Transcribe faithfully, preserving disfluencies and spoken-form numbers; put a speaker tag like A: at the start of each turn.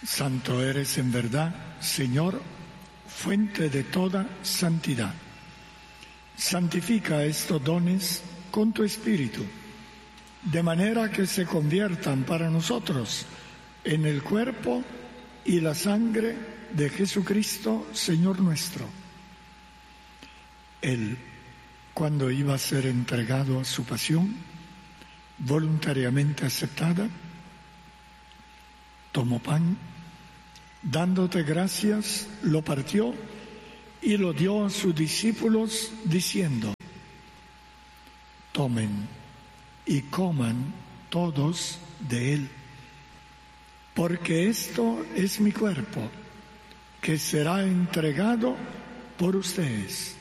A: Santo eres en verdad, Señor, fuente de toda santidad. Santifica estos dones con tu Espíritu, de manera que se conviertan para nosotros en el cuerpo y la sangre de Jesucristo, Señor nuestro. Él, cuando iba a ser entregado a su pasión, voluntariamente aceptada, tomó pan, dándote gracias, lo partió y lo dio a sus discípulos, diciendo: tomen y coman todos de él, porque esto es mi cuerpo, que será entregado por ustedes.